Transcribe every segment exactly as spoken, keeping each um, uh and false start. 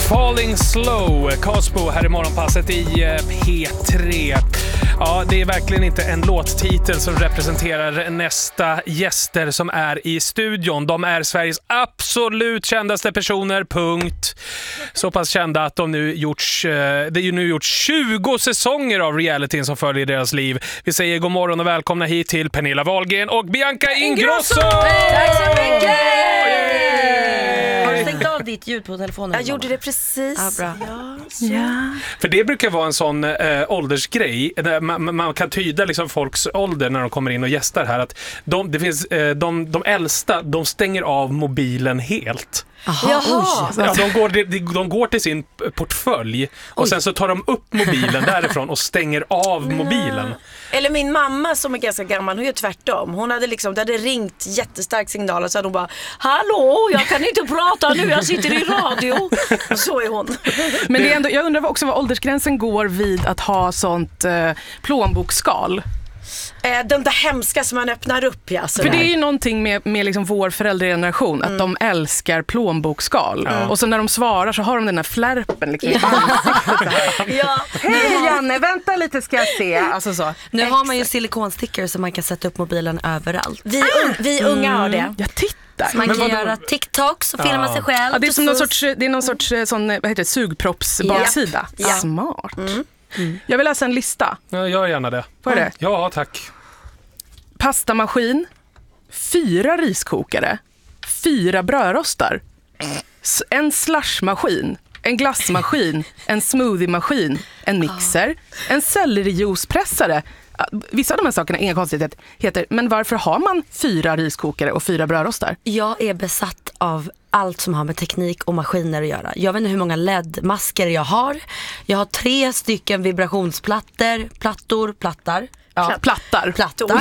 Falling Slow, Cosmo här i morgonpasset i P tre. Ja, det är verkligen inte en låttitel som representerar nästa gäster som är i studion. De är Sveriges absolut kändaste personer, punkt. Så pass kända att de nu gjorts, det är ju nu gjort tjugo säsonger av realityn som följer deras liv. Vi säger god morgon och välkomna hit till Pernilla Wahlgren och Bianca Ingrosso! Tack så mycket! Har du stängt av ditt ljud på telefonen? Jag gjorde det precis. Ja, bra. Ja, ja. För det brukar vara en sån äh, åldersgrej. Man, man kan tyda liksom folks ålder när de kommer in och gästar här. Att de, det finns, äh, de, de äldsta, de stänger av mobilen helt. Aha. Jaha. Ja, de, går, de, de går till sin portfölj och Oj. sen så tar de upp mobilen därifrån och stänger av mobilen. Eller min mamma som är ganska gammal, hon gör tvärtom. Hon hade liksom, det hade ringt jättestark signal och så hade hon bara: hallå, jag kan inte prata nu, jag sitter i radio. Så är hon. Men det är ändå, jag undrar också vad åldersgränsen går vid att ha sånt eh, plånboksskal. De där hemska som man öppnar upp, ja. För det är ju någonting med, med liksom vår föräldrageneration, att mm. de älskar plånboksskal. Mm. Och så när de svarar så har de den här flärpen liksom i ansiktet. Ja. Hej Janne, vänta lite ska jag se. Alltså så. Nu Exakt. har man ju silikonstickers så man kan sätta upp mobilen överallt. Vi, un- vi unga mm. har det. Jag tittar. Så man kan göra TikToks och filma ja. sig själv. Ja, det är som någon sorts, det är någon sorts sån, vad heter det, sugproppsbaksida. Ja. Smart. Mm. Mm. Jag vill läsa en lista. Ja, gör gärna det. Får jag det? Ja, tack. Pastamaskin, fyra riskokare, fyra brödrostar, en slushmaskin, en glassmaskin, en smoothiemaskin, en mixer, en sellerijuicepressare. Vissa av de här sakerna är inga konstigheter heter, men varför har man fyra riskokare och fyra brödrostar? Jag är besatt av allt som har med teknik och maskiner att göra. Jag vet inte hur många L E D-masker jag har. Jag har tre stycken vibrationsplattor, plattor, plattar. Ja, plattar. Plattar.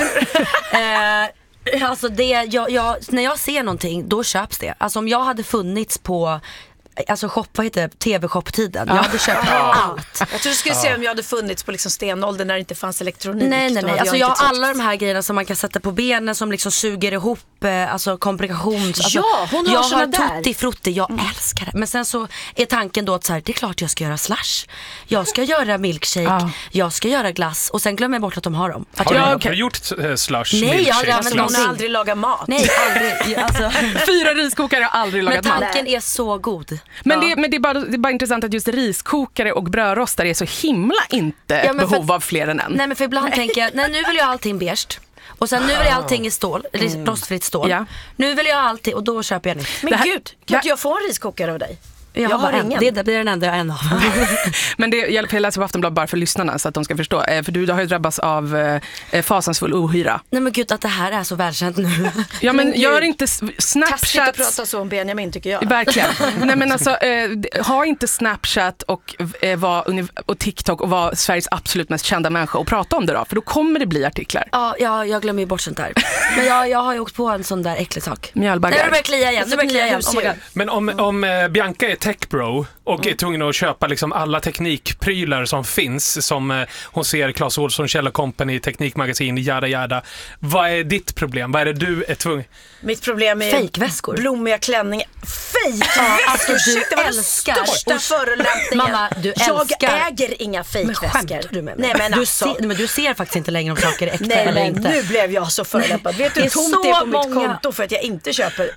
eh, alltså det, jag, jag, när jag ser någonting, då köps det. Alltså om jag hade funnits på alltså shop, vad heter det? T V-shop-tiden. Jag hade köpt ja. allt. Jag tror du skulle se om jag hade funnits på liksom stenåldern när det inte fanns elektronik. Nej, nej, nej. Alltså jag, jag har alla de här grejerna som man kan sätta på benen som liksom suger ihop alltså komplikations. Alltså, ja, hon har jag såna har där. tutti frutti, jag mm. älskar det. Men sen så är tanken då att så här, det är klart jag ska göra slush. Jag ska göra milkshake, ja. jag ska göra glass och sen glömmer jag bort att de har dem. Att har, du, jag, har du gjort uh, slush, nej, milkshake? Jag, men hon har aldrig lagat mat. Nej, aldrig. Alltså. Fyra riskokare har aldrig lagat mat. Men tanken mat. är så god. Men, ja. det, men det, är bara, det är bara intressant att just riskokare och brödrostar är så himla inte ja, ett behov för, av fler än en. Nej, men för ibland nej. tänker jag, nej nu vill jag allting beige. Och sen nu vill jag allting i stål, mm. rostfritt stål. Ja. Nu vill jag allting och då köper jag nytt. Men här, gud, kan inte jag få en riskokare av dig? Jag, jag har ingen. Det, det blir den enda jag än har. Men det jag läser på Aftonbladet bara för lyssnarna så att de ska förstå. För du har ju drabbats av eh, fasansfull ohyra. Nej men gud, att det här är så välkänt nu. Ja men, men gör inte Snapchat. Taskigt att prata så om Benjamin tycker jag. Verkligen. Nej men alltså, eh, ha inte Snapchat och, eh, var, och TikTok och vara Sveriges absolut mest kända människa och prata om det då. För då kommer det bli artiklar. Ja, jag, jag glömmer ju bort sånt där. Men jag, jag har ju åkt på en sån där äcklig sak. Mjölbaggar. Nu börjar klia igen. Nu börjar klia igen. Oh my God. Men om, om eh, Bianca är techbro och mm. är tvungen att köpa liksom alla teknikprylar som finns som eh, hon ser Clas Ohlson, Kjell och Company, Teknikmagasin, jada jada. Vad är ditt problem? Vad är det du är tvungen? Mitt problem är fejkväskor. Blommiga klänningar. Fejkväskor? Ja, alltså, du älskar största förolämpningen. Mamma, du älskar. Jag äger inga fejkväskor. Du med Nej, men du, alltså. ser, men du ser faktiskt inte längre om saker är äkta Nej, eller men inte. Nu blev jag så förolämpad. Vet du hur tomt det är på många... mitt konto för att jag inte köper.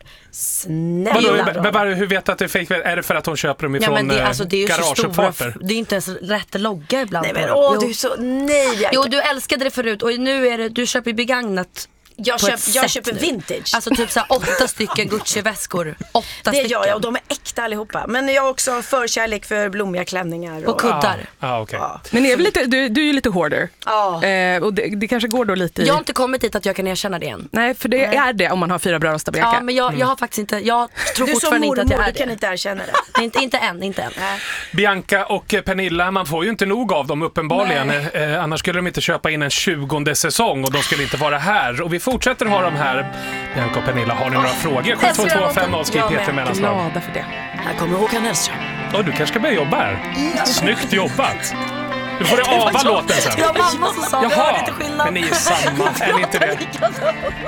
Snälla. Men, men, men hur vet du att det är fejk? Är det för att hon köper dem ifrån ja, det, alltså, det är garageuppfarter? Det är inte ens rätt logga ibland. Nej men åh, du är så nej. Jo, du älskade det förut och nu är det du köper begagnat. Jag, köp, jag köper vintage. Alltså typ så här åtta stycken Gucci-väskor. Åtta det stycken. gör jag och de är äkta allihopa. Men jag har också förkärlek för blommiga klänningar. Och, och kuddar. Ah, ah, okay. ah. Men är vi lite, du, du är ju lite hoarder. Ah. Eh, och det, det kanske går då lite i... Jag har inte kommit dit att jag kan erkänna det än. Nej, för det Nej. är det om man har fyra brödrostar Bianca. Ja, men jag, jag har faktiskt inte... Jag tror du fortfarande mormor, inte att jag är du kan inte erkänna det. Nej, inte, inte än, inte än. Nej. Bianca och Pernilla, man får ju inte nog av dem uppenbarligen. Eh, annars skulle de inte köpa in en tjugonde säsong och de skulle inte vara här. Och vi fortsätter ha dem här. Bianca och Pernilla, har ni några oh, frågor? sju två två fem noll skriv P T mellanslag. Glada för det. Här kommer Håkan Hellström. Oh, du kanske ska börja jobba här. Ja. Snyggt jobbat. Du får det ava låten sen. Ja, mamma som sa, jaha, lite skillnad. men ni är samma, är ni inte det?